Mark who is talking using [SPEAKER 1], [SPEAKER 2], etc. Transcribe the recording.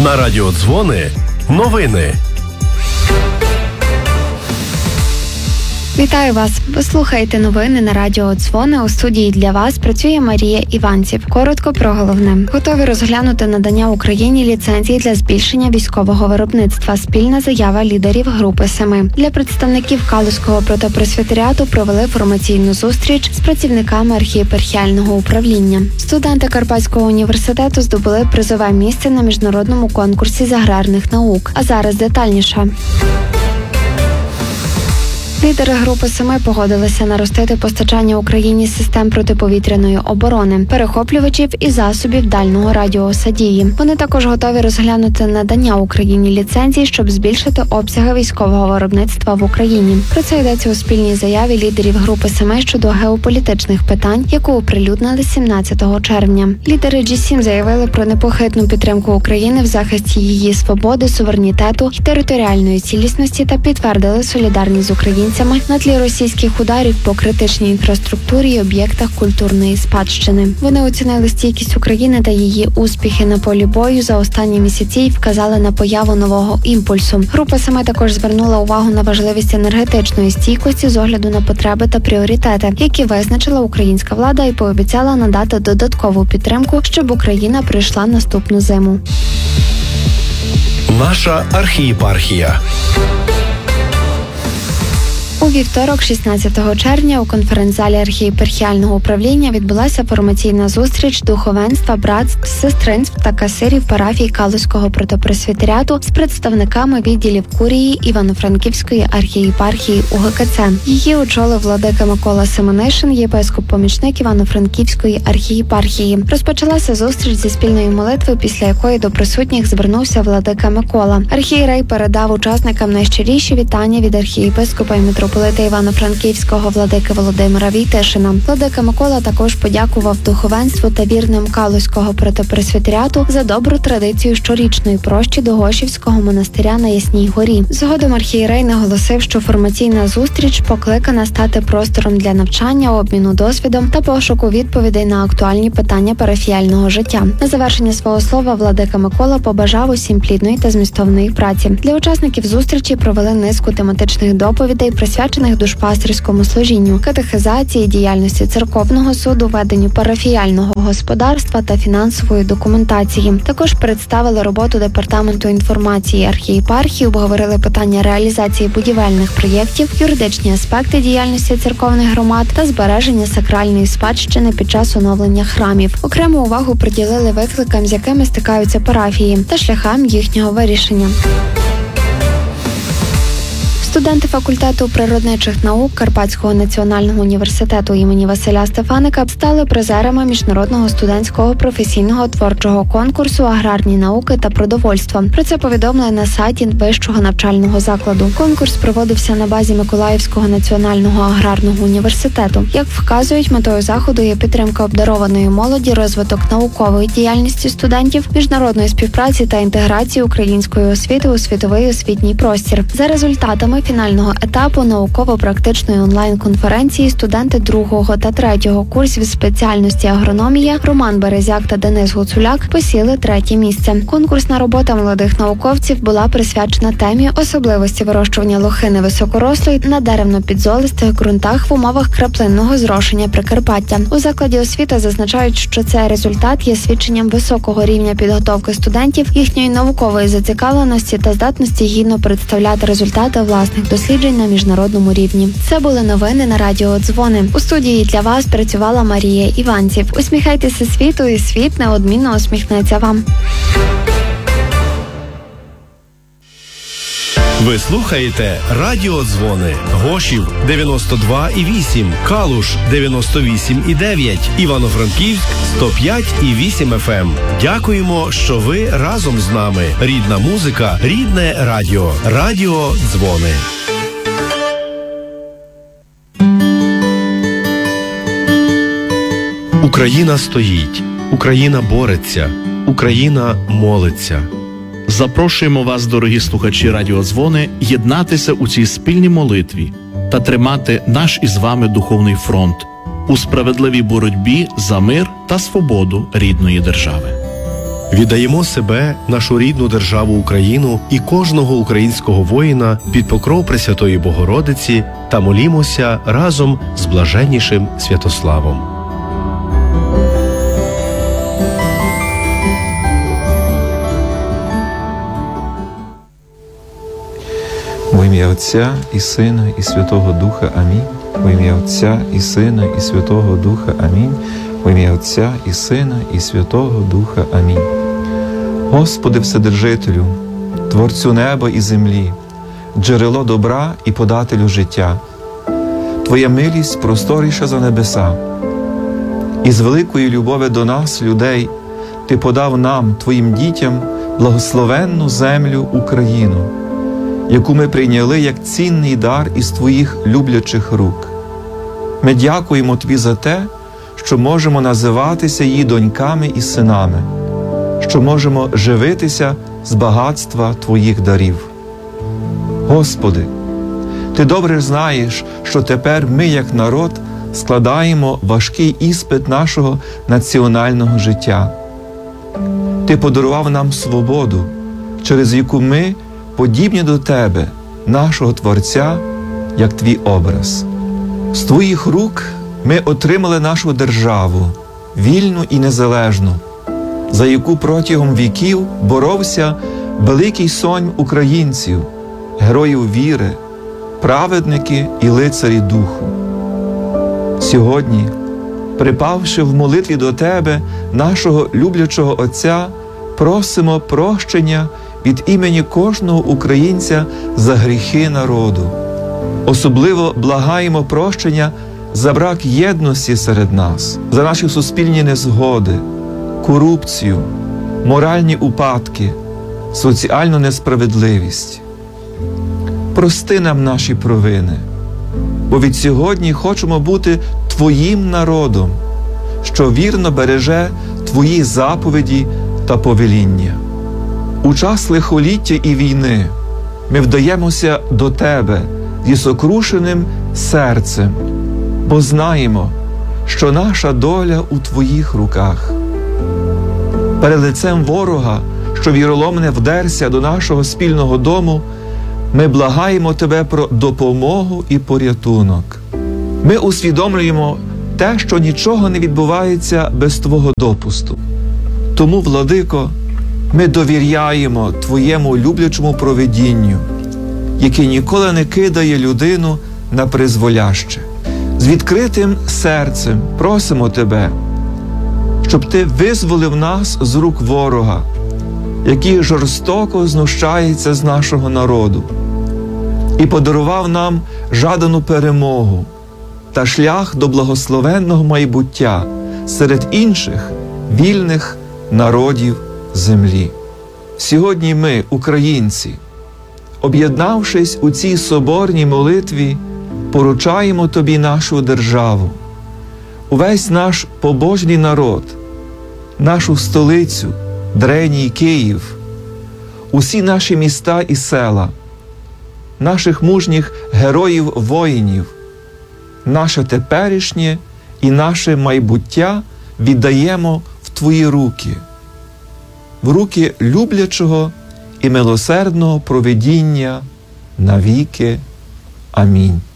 [SPEAKER 1] На радіо Дзвони новини.
[SPEAKER 2] Вітаю вас! Ви слухаєте новини на радіо Дзвони. У студії для вас працює Марія Іванців. Коротко про головне. Готові розглянути надання Україні ліцензії для збільшення військового виробництва. Спільна заява лідерів Групи 7. Для представників Калузького протопресвітеріату провели формаційну зустріч з працівниками архієпархіального управління. Студенти Карпатського університету здобули призове місце на міжнародному конкурсі з аграрних наук. А зараз детальніше. Лідери Групи 7 погодилися наростити постачання Україні систем протиповітряної оборони, перехоплювачів і засобів дальнього радіуса дії. Вони також готові розглянути надання Україні ліцензій, щоб збільшити обсяги військового виробництва в Україні. Про це йдеться у спільній заяві лідерів Групи 7 щодо геополітичних питань, яку оприлюднили 17 червня. Лідери G7 заявили про непохитну підтримку України в захисті її свободи, суверенітету і територіальної цілісності та підтвердили солідарність з українцями на тлі російських ударів по критичній інфраструктурі і об'єктах культурної спадщини. Вони оцінили стійкість України та її успіхи на полі бою за останні місяці і вказали на появу нового імпульсу. Група 7 також звернула увагу на важливість енергетичної стійкості з огляду на потреби та пріоритети, які визначила українська влада, і пообіцяла надати додаткову підтримку, щоб Україна пройшла наступну зиму.
[SPEAKER 1] Наша архієпархія.
[SPEAKER 2] У вівторок, 16 червня, у конференц-залі архієпархіального управління відбулася формаційна зустріч духовенства, братств, сестринств та касирів парафій Калузького протопресвітеріату з представниками відділів курії Івано-Франківської архієпархії УГКЦ. Її очолив владика Микола Семенишин, єпископ-помічник Івано-Франківської архієпархії. Розпочалася зустріч зі спільної молитви, після якої до присутніх звернувся владика Микола. Архієрей передав учасникам найщиріші вітання від архієпископа і митрополита Івано-Франківського владики Володимира Війтишина. Владика Микола також подякував духовенству та вірним Калузького протопресвітеріату за добру традицію щорічної прощі до Гошівського монастиря на Ясній горі. Згодом архієрей наголосив, що формаційна зустріч покликана стати простором для навчання, обміну досвідом та пошуку відповідей на актуальні питання парафіяльного життя. На завершення свого слова владика Микола побажав усім плідної та змістовної праці. Для учасників зустрічі провели низку тематичних доповідей, присвячених душпастерському служінню, катехизації, діяльності церковного суду, веденню парафіяльного господарства та фінансової документації. Також представили роботу департаменту інформації архієпархії, обговорили питання реалізації будівельних проєктів, юридичні аспекти діяльності церковних громад та збереження сакральної спадщини під час оновлення храмів. Окрему увагу приділили викликам, з якими стикаються парафії, та шляхам їхнього вирішення. Студенти факультету природничих наук Карпатського національного університету імені Василя Стефаника стали призерами міжнародного студентського професійного творчого конкурсу «Аграрні науки та продовольство». Про це повідомили на сайті вищого навчального закладу. Конкурс проводився на базі Миколаївського національного аграрного університету. Як вказують, метою заходу є підтримка обдарованої молоді, розвиток наукової діяльності студентів, міжнародної співпраці та інтеграції української освіти у світовий освітній простір. За результатами фінального етапу науково-практичної онлайн-конференції студенти 2 та 3 курсів спеціальності агрономія Роман Березяк та Денис Гуцуляк посіли 3 місце. Конкурсна робота молодих науковців була присвячена темі особливості вирощування лохини високорослої на деревно-підзолистих ґрунтах в умовах краплинного зрошення Прикарпаття. У закладі освіти зазначають, що цей результат є свідченням високого рівня підготовки студентів, їхньої наукової зацікавленості та здатності гідно представляти результати власних досліджень на міжнародному рівні. Це були новини на радіо Дзвони. У студії для вас працювала Марія Іванців. Усміхайтеся світу, і світ неодмінно усміхнеться вам.
[SPEAKER 1] Ви слухаєте Радіо Дзвони. Гошів 92,8, Калуш 98,9, Івано-Франківськ 105,8 FM. Дякуємо, що ви разом з нами. Рідна музика, рідне радіо. Радіо Дзвони. Україна стоїть, Україна бореться, Україна молиться.
[SPEAKER 3] Запрошуємо вас, дорогі слухачі Радіо Дзвони, єднатися у цій спільній молитві та тримати наш із вами духовний фронт у справедливій боротьбі за мир та свободу рідної держави.
[SPEAKER 1] Віддаємо себе, нашу рідну державу Україну і кожного українського воїна під покров Пресвятої Богородиці та молімося разом з блаженнішим Святославом.
[SPEAKER 4] Во ім'я Отця і Сина і Святого Духа. Амінь. Во ім'я Отця і Сина і Святого Духа. Амінь. Во ім'я Отця і Сина і Святого Духа. Амінь. Господи Вседержителю, Творцю неба і землі, джерело добра і подателю життя, Твоя милість просторіша за небеса. І з великої любові до нас, людей, Ти подав нам, Твоїм дітям, благословенну землю Україну, яку ми прийняли як цінний дар із Твоїх люблячих рук. Ми дякуємо Тобі за те, що можемо називатися її доньками і синами, що можемо живитися з багатства Твоїх дарів. Господи, Ти добре знаєш, що тепер ми, як народ, складаємо важкий іспит нашого національного життя. Ти подарував нам свободу, через яку ми подібні до Тебе, нашого Творця, як Твій образ. З Твоїх рук ми отримали нашу державу, вільну і незалежну, за яку протягом віків боровся великий сонм українців, героїв віри, праведники і лицарі духу. Сьогодні, припавши в молитві до Тебе, нашого люблячого Отця, просимо прощення від імені кожного українця за гріхи народу. Особливо благаємо прощення за брак єдності серед нас, за наші суспільні незгоди, корупцію, моральні упадки, соціальну несправедливість. Прости нам наші провини, бо від сьогодні хочемо бути Твоїм народом, що вірно береже Твої заповіді та повеління. У час лихоліття і війни ми вдаємося до Тебе зі сокрушеним серцем, бо знаємо, що наша доля у Твоїх руках. Перед лицем ворога, що віроломне вдерся до нашого спільного дому, ми благаємо Тебе про допомогу і порятунок. Ми усвідомлюємо те, що нічого не відбувається без Твого допусту. Тому, Владико, ми довіряємо Твоєму люблячому провидінню, яке ніколи не кидає людину на призволяще. З відкритим серцем просимо Тебе, щоб Ти визволив нас з рук ворога, який жорстоко знущається з нашого народу, і подарував нам жадану перемогу та шлях до благословенного майбуття серед інших вільних народів землі. Сьогодні ми, українці, об'єднавшись у цій соборній молитві, поручаємо Тобі нашу державу, увесь наш побожний народ, нашу столицю, древній Київ, усі наші міста і села, наших мужніх героїв-воїнів, наше теперішнє і наше майбуття віддаємо в Твої руки, в руки люблячого і милосердного провидіння навіки. Амінь.